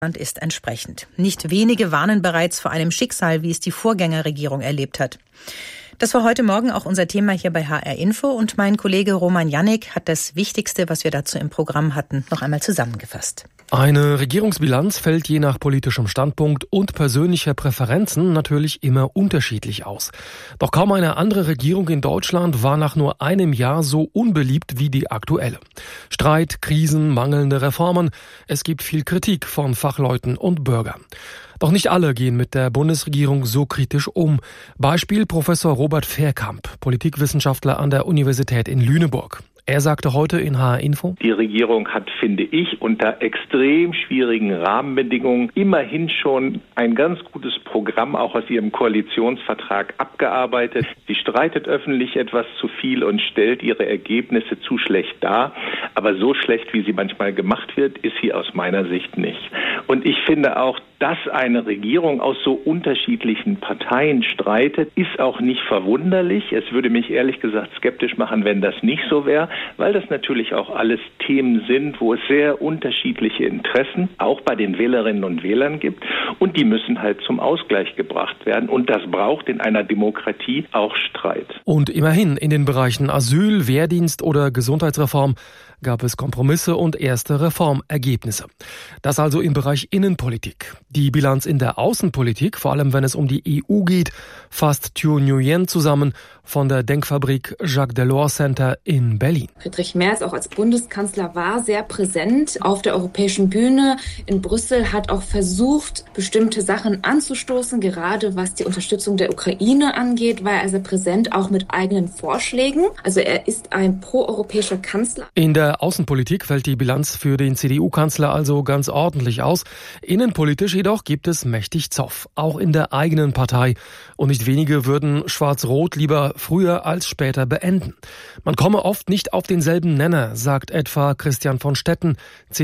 ist entsprechend. Nicht wenige warnen bereits vor einem Schicksal, wie es die Vorgängerregierung erlebt hat. Das war heute Morgen auch unser Thema hier bei HR Info und mein Kollege Roman Jannik hat das Wichtigste, was wir dazu im Programm hatten, noch einmal zusammengefasst. Eine Regierungsbilanz fällt je nach politischem Standpunkt und persönlicher Präferenzen natürlich immer unterschiedlich aus. Doch kaum eine andere Regierung in Deutschland war nach nur einem Jahr so unbeliebt wie die aktuelle. Streit, Krisen, mangelnde Reformen, es gibt viel Kritik von Fachleuten und Bürgern. Doch nicht alle gehen mit der Bundesregierung so kritisch um. Beispiel Professor Robert Verkamp, Politikwissenschaftler an der Universität in Lüneburg. Er sagte heute in HR Info: Die Regierung hat, finde ich, unter extrem schwierigen Rahmenbedingungen immerhin schon ein ganz gutes Programm auch aus ihrem Koalitionsvertrag abgearbeitet. Sie streitet öffentlich etwas zu viel und stellt ihre Ergebnisse zu schlecht dar. Aber so schlecht, wie sie manchmal gemacht wird, ist sie aus meiner Sicht nicht. Und ich finde auch, dass eine Regierung aus so unterschiedlichen Parteien streitet, ist auch nicht verwunderlich. Es würde mich ehrlich gesagt skeptisch machen, wenn das nicht so wäre, weil das natürlich auch alles Themen sind, wo es sehr unterschiedliche Interessen auch bei den Wählerinnen und Wählern gibt. Und die müssen halt zum Ausgleich gebracht werden. Und das braucht in einer Demokratie auch Streit. Und immerhin in den Bereichen Asyl, Wehrdienst oder Gesundheitsreform gab es Kompromisse und erste Reformergebnisse. Das also im Bereich Innenpolitik. Die Bilanz in der Außenpolitik, vor allem wenn es um die EU geht, fasst Thu Nguyen zusammen von der Denkfabrik Jacques Delors Center in Berlin. Friedrich Merz auch als Bundeskanzler war sehr präsent auf der europäischen Bühne in Brüssel, hat auch versucht, bestimmte Sachen anzustoßen, gerade was die Unterstützung der Ukraine angeht, war er sehr präsent, auch mit eigenen Vorschlägen. Also er ist ein proeuropäischer Kanzler. In der Außenpolitik fällt die Bilanz für den CDU-Kanzler also ganz ordentlich aus. Innenpolitisch jedoch gibt es mächtig Zoff, auch in der eigenen Partei. Und nicht wenige würden Schwarz-Rot lieber früher als später beenden. Man komme oft nicht auf denselben Nenner, sagt etwa Christian von Stetten,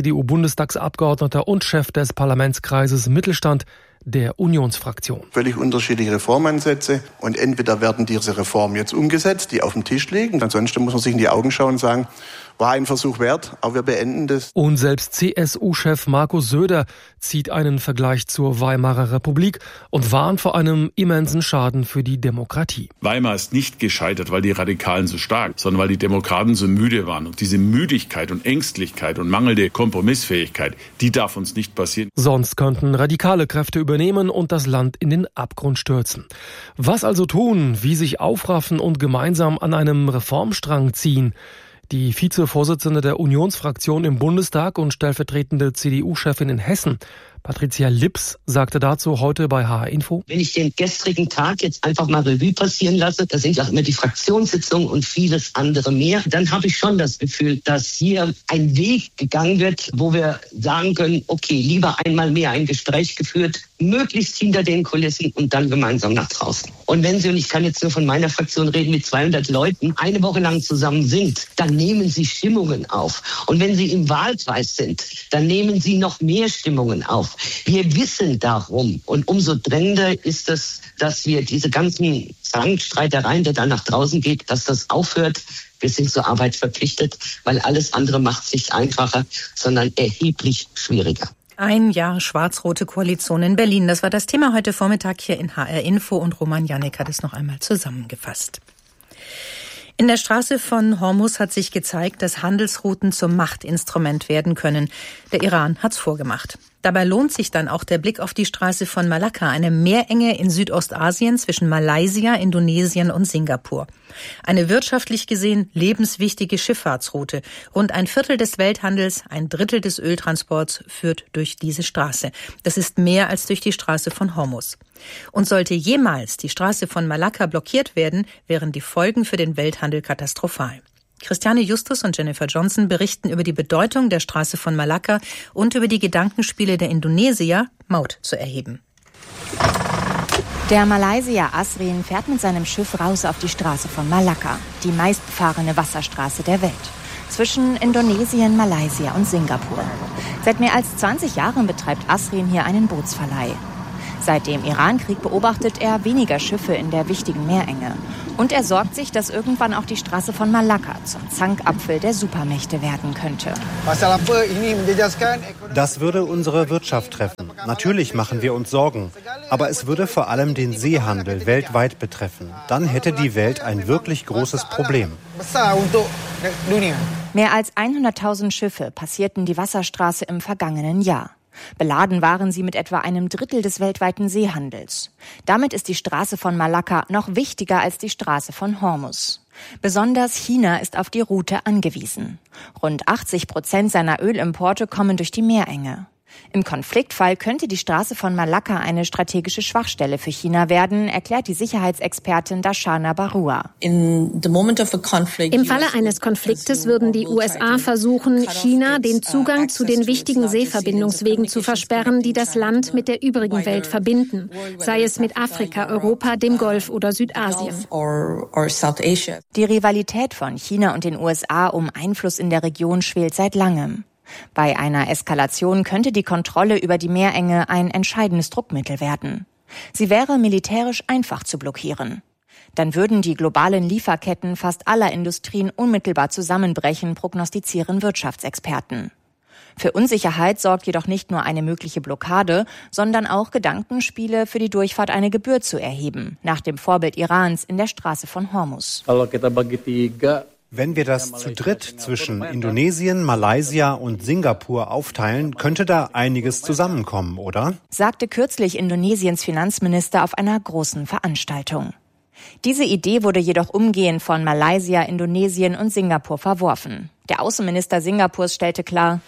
CDU-Bundestagsabgeordneter und Chef des Parlamentskreises Mittelstand der Unionsfraktion. Völlig unterschiedliche Reformansätze und entweder werden diese Reformen jetzt umgesetzt, die auf dem Tisch liegen. Ansonsten muss man sich in die Augen schauen und sagen, war ein Versuch wert, aber wir beenden das. Und selbst CSU-Chef Markus Söder zieht einen Vergleich zur Weimarer Republik und warnt vor einem immensen Schaden für die Demokratie. Weimar ist nicht gescheitert, weil die Radikalen so stark, sondern weil die Demokraten so müde waren. Und diese Müdigkeit und Ängstlichkeit und mangelnde Kompromissfähigkeit, die darf uns nicht passieren. Sonst könnten radikale Kräfte übernehmen und das Land in den Abgrund stürzen. Was also tun? Wie sich aufraffen und gemeinsam an einem Reformstrang ziehen? Die Vizevorsitzende der Unionsfraktion im Bundestag und stellvertretende CDU-Chefin in Hessen, Patricia Lips, sagte dazu heute bei HR Info: Wenn ich den gestrigen Tag jetzt einfach mal Revue passieren lasse, da sind auch immer die Fraktionssitzungen und vieles andere mehr, dann habe ich schon das Gefühl, dass hier ein Weg gegangen wird, wo wir sagen können, okay, lieber einmal mehr ein Gespräch geführt, möglichst hinter den Kulissen und dann gemeinsam nach draußen. Und wenn Sie, und ich kann jetzt nur von meiner Fraktion reden, mit 200 Leuten eine Woche lang zusammen sind, dann nehmen Sie Stimmungen auf. Und wenn Sie im Wahlkreis sind, dann nehmen Sie noch mehr Stimmungen auf. Wir wissen darum und umso drängender ist es, dass wir diese ganzen Streitereien, der dann nach draußen geht, dass das aufhört. Wir sind zur Arbeit verpflichtet, weil alles andere macht es nicht einfacher, sondern erheblich schwieriger. Ein Jahr schwarz-rote Koalition in Berlin. Das war das Thema heute Vormittag hier in HR Info und Roman Jannik hat es noch einmal zusammengefasst. In der Straße von Hormuz hat sich gezeigt, dass Handelsrouten zum Machtinstrument werden können. Der Iran hat's vorgemacht. Dabei lohnt sich dann auch der Blick auf die Straße von Malakka, eine Meerenge in Südostasien zwischen Malaysia, Indonesien und Singapur. Eine wirtschaftlich gesehen lebenswichtige Schifffahrtsroute. Rund ein Viertel des Welthandels, ein Drittel des Öltransports führt durch diese Straße. Das ist mehr als durch die Straße von Hormuz. Und sollte jemals die Straße von Malakka blockiert werden, wären die Folgen für den Welthandel katastrophal. Christiane Justus und Jennifer Johnson berichten über die Bedeutung der Straße von Malakka und über die Gedankenspiele der Indonesier, Maut zu erheben. Der Malaysier Asrin fährt mit seinem Schiff raus auf die Straße von Malakka, die meistbefahrene Wasserstraße der Welt, zwischen Indonesien, Malaysia und Singapur. Seit mehr als 20 Jahren betreibt Asrin hier einen Bootsverleih. Seit dem Iran-Krieg beobachtet er weniger Schiffe in der wichtigen Meerenge. Und er sorgt sich, dass irgendwann auch die Straße von Malakka zum Zankapfel der Supermächte werden könnte. Das würde unsere Wirtschaft treffen. Natürlich machen wir uns Sorgen. Aber es würde vor allem den Seehandel weltweit betreffen. Dann hätte die Welt ein wirklich großes Problem. Mehr als 100.000 Schiffe passierten die Wasserstraße im vergangenen Jahr. Beladen waren sie mit etwa einem Drittel des weltweiten Seehandels. Damit ist die Straße von Malakka noch wichtiger als die Straße von Hormuz. Besonders China ist auf die Route angewiesen. Rund 80% seiner Ölimporte kommen durch die Meerenge. Im Konfliktfall könnte die Straße von Malakka eine strategische Schwachstelle für China werden, erklärt die Sicherheitsexpertin Darshana Barua. Im Falle eines Konfliktes würden die USA versuchen, China den Zugang zu den wichtigen Seeverbindungswegen zu versperren, die das Land mit der übrigen Welt verbinden, sei es mit Afrika, Europa, dem Golf oder Südasien. Die Rivalität von China und den USA um Einfluss in der Region schwelt seit langem. Bei einer Eskalation könnte die Kontrolle über die Meerenge ein entscheidendes Druckmittel werden. Sie wäre militärisch einfach zu blockieren. Dann würden die globalen Lieferketten fast aller Industrien unmittelbar zusammenbrechen, prognostizieren Wirtschaftsexperten. Für Unsicherheit sorgt jedoch nicht nur eine mögliche Blockade, sondern auch Gedankenspiele, für die Durchfahrt eine Gebühr zu erheben, nach dem Vorbild Irans in der Straße von Hormuz. Wenn wir das zu dritt zwischen Indonesien, Malaysia und Singapur aufteilen, könnte da einiges zusammenkommen, oder? Sagte kürzlich Indonesiens Finanzminister auf einer großen Veranstaltung. Diese Idee wurde jedoch umgehend von Malaysia, Indonesien und Singapur verworfen. Der Außenminister Singapurs stellte klar: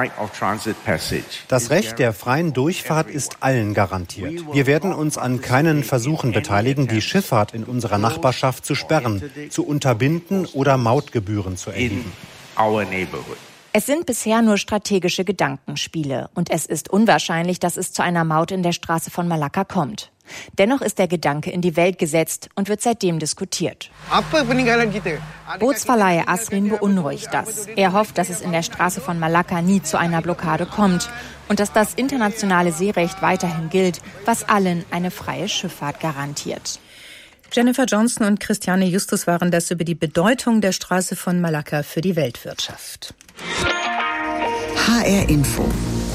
Das Recht der freien Durchfahrt ist allen garantiert. Wir werden uns an keinen Versuchen beteiligen, die Schifffahrt in unserer Nachbarschaft zu sperren, zu unterbinden oder Mautgebühren zu erheben. Es sind bisher nur strategische Gedankenspiele und es ist unwahrscheinlich, dass es zu einer Maut in der Straße von Malakka kommt. Dennoch ist der Gedanke in die Welt gesetzt und wird seitdem diskutiert. Bootsverleiher Asrin beunruhigt das. Er hofft, dass es in der Straße von Malakka nie zu einer Blockade kommt und dass das internationale Seerecht weiterhin gilt, was allen eine freie Schifffahrt garantiert. Jennifer Johnson und Christiane Justus waren das über die Bedeutung der Straße von Malakka für die Weltwirtschaft. HR Info.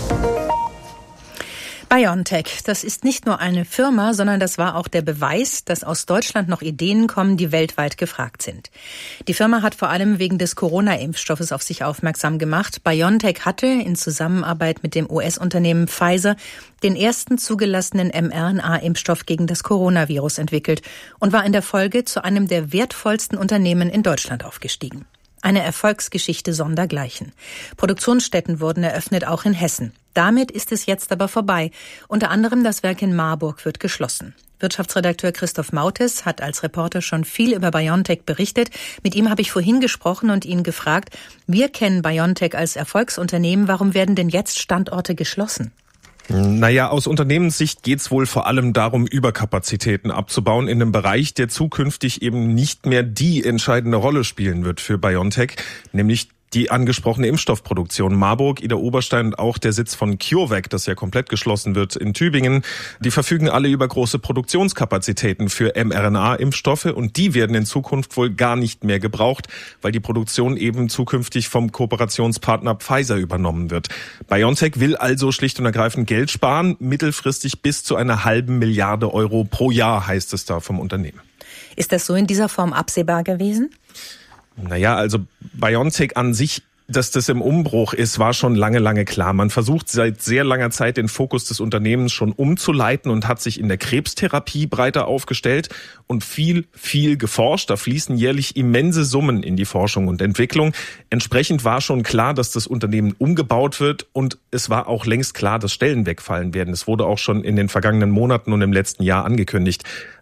BioNTech, das ist nicht nur eine Firma, sondern das war auch der Beweis, dass aus Deutschland noch Ideen kommen, die weltweit gefragt sind. Die Firma hat vor allem wegen des Corona-Impfstoffes auf sich aufmerksam gemacht. BioNTech hatte in Zusammenarbeit mit dem US-Unternehmen Pfizer den ersten zugelassenen mRNA-Impfstoff gegen das Coronavirus entwickelt und war in der Folge zu einem der wertvollsten Unternehmen in Deutschland aufgestiegen. Eine Erfolgsgeschichte sondergleichen. Produktionsstätten wurden eröffnet, auch in Hessen. Damit ist es jetzt aber vorbei. Unter anderem das Werk in Marburg wird geschlossen. Wirtschaftsredakteur Christoph Mautes hat als Reporter schon viel über BioNTech berichtet. Mit ihm habe ich vorhin gesprochen und ihn gefragt, wir kennen BioNTech als Erfolgsunternehmen. Warum werden denn jetzt Standorte geschlossen? Naja, aus Unternehmenssicht geht's wohl vor allem darum, Überkapazitäten abzubauen in einem Bereich, der zukünftig eben nicht mehr die entscheidende Rolle spielen wird für BioNTech, nämlich die angesprochene Impfstoffproduktion. Marburg, Idar-Oberstein und auch der Sitz von CureVac, das ja komplett geschlossen wird in Tübingen, die verfügen alle über große Produktionskapazitäten für mRNA-Impfstoffe und die werden in Zukunft wohl gar nicht mehr gebraucht, weil die Produktion eben zukünftig vom Kooperationspartner Pfizer übernommen wird. BioNTech will also schlicht und ergreifend Geld sparen, mittelfristig bis zu 1,5 Milliarden Euro pro Jahr, heißt es da vom Unternehmen. Ist das so in dieser Form absehbar gewesen? Naja, also BioNTech an sich, dass das im Umbruch ist, war schon lange klar. Man versucht seit sehr langer Zeit den Fokus des Unternehmens schon umzuleiten und hat sich in der Krebstherapie breiter aufgestellt und viel geforscht. Da fließen jährlich immense Summen in die Forschung und Entwicklung. Entsprechend war schon klar, dass das Unternehmen umgebaut wird und es war auch längst klar, dass Stellen wegfallen werden. Es wurde auch schon in den vergangenen Monaten und im letzten Jahr angekündigt.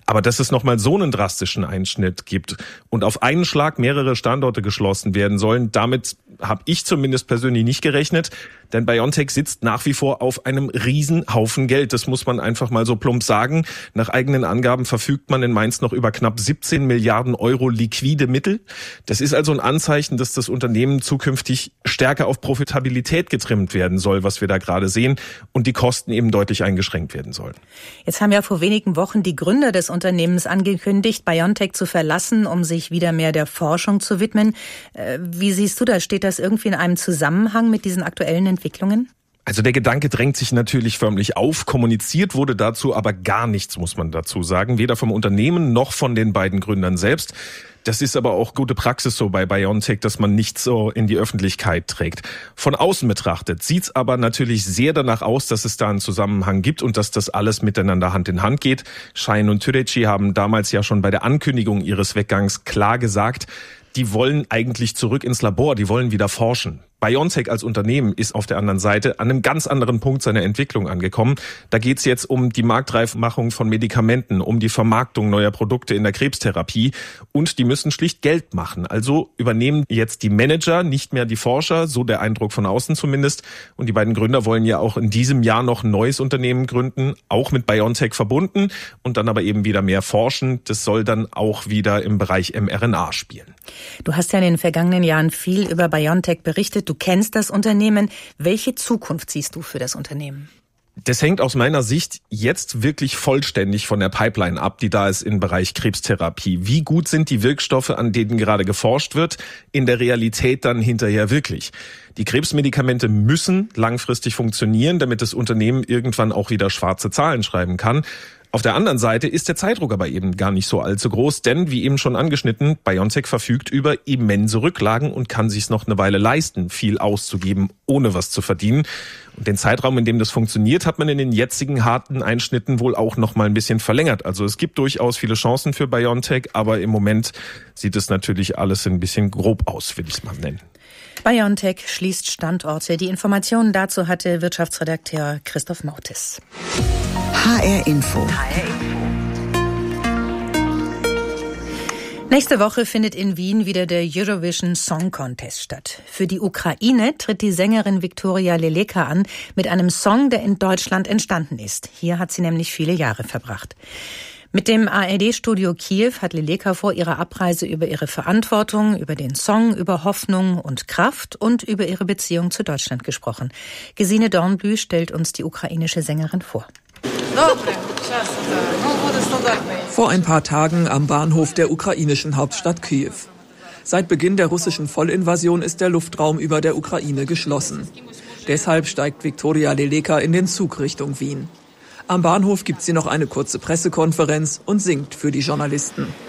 Aber dass es nochmal so einen drastischen Einschnitt gibt und auf einen Schlag mehrere Standorte geschlossen werden sollen, damit habe ich zumindest persönlich nicht gerechnet. Denn BioNTech sitzt nach wie vor auf einem Riesenhaufen Geld. Das muss man einfach mal so plump sagen. Nach eigenen Angaben verfügt man in Mainz noch über knapp 17 Milliarden Euro liquide Mittel. Das ist also ein Anzeichen, dass das Unternehmen zukünftig stärker auf Profitabilität getrimmt werden soll, was wir da gerade sehen, und die Kosten eben deutlich eingeschränkt werden sollen. Jetzt haben ja vor wenigen Wochen die Gründer des Unternehmens angekündigt, BioNTech zu verlassen, um sich wieder mehr der Forschung zu widmen. Wie siehst du das? Steht das irgendwie in einem Zusammenhang mit diesen aktuellen Entwicklungen? Also der Gedanke drängt sich natürlich förmlich auf. Kommuniziert wurde dazu aber gar nichts, muss man dazu sagen. Weder vom Unternehmen noch von den beiden Gründern selbst. Das ist aber auch gute Praxis so bei BioNTech, dass man nicht so in die Öffentlichkeit trägt. Von außen betrachtet sieht's aber natürlich sehr danach aus, dass es da einen Zusammenhang gibt und dass das alles miteinander Hand in Hand geht. Schein und Türeci haben damals ja schon bei der Ankündigung ihres Weggangs klar gesagt, die wollen eigentlich zurück ins Labor, die wollen wieder forschen. BioNTech als Unternehmen ist auf der anderen Seite an einem ganz anderen Punkt seiner Entwicklung angekommen. Da geht's jetzt um die Marktreifmachung von Medikamenten, um die Vermarktung neuer Produkte in der Krebstherapie und die müssen schlicht Geld machen. Also übernehmen jetzt die Manager, nicht mehr die Forscher, so der Eindruck von außen zumindest. Und die beiden Gründer wollen ja auch in diesem Jahr noch ein neues Unternehmen gründen, auch mit BioNTech verbunden und dann aber eben wieder mehr forschen. Das soll dann auch wieder im Bereich mRNA spielen. Du hast ja in den vergangenen Jahren viel über BioNTech berichtet. Du kennst das Unternehmen. Welche Zukunft siehst du für das Unternehmen? Das hängt aus meiner Sicht jetzt wirklich vollständig von der Pipeline ab, die da ist im Bereich Krebstherapie. Wie gut sind die Wirkstoffe, an denen gerade geforscht wird, in der Realität dann hinterher wirklich? Die Krebsmedikamente müssen langfristig funktionieren, damit das Unternehmen irgendwann auch wieder schwarze Zahlen schreiben kann. Auf der anderen Seite ist der Zeitdruck aber eben gar nicht so allzu groß, denn wie eben schon angeschnitten, BioNTech verfügt über immense Rücklagen und kann sich's noch eine Weile leisten, viel auszugeben, ohne was zu verdienen. Und den Zeitraum, in dem das funktioniert, hat man in den jetzigen harten Einschnitten wohl auch noch mal ein bisschen verlängert. Also es gibt durchaus viele Chancen für BioNTech, aber im Moment sieht es natürlich alles ein bisschen grob aus, will ich es mal nennen. BioNTech schließt Standorte. Die Informationen dazu hatte Wirtschaftsredakteur Christoph Mautes. HR Info. Nächste Woche findet in Wien wieder der Eurovision Song Contest statt. Für die Ukraine tritt die Sängerin Viktoria Leleka an mit einem Song, der in Deutschland entstanden ist. Hier hat sie nämlich viele Jahre verbracht. Mit dem ARD-Studio Kiew hat Leleka vor ihrer Abreise über ihre Verantwortung, über den Song, über Hoffnung und Kraft und über ihre Beziehung zu Deutschland gesprochen. Gesine Dornblü stellt uns die ukrainische Sängerin vor. Vor ein paar Tagen am Bahnhof der ukrainischen Hauptstadt Kiew. Seit Beginn der russischen Vollinvasion ist der Luftraum über der Ukraine geschlossen. Deshalb steigt Viktoria Leleka in den Zug Richtung Wien. Am Bahnhof gibt sie noch eine kurze Pressekonferenz und singt für die Journalisten.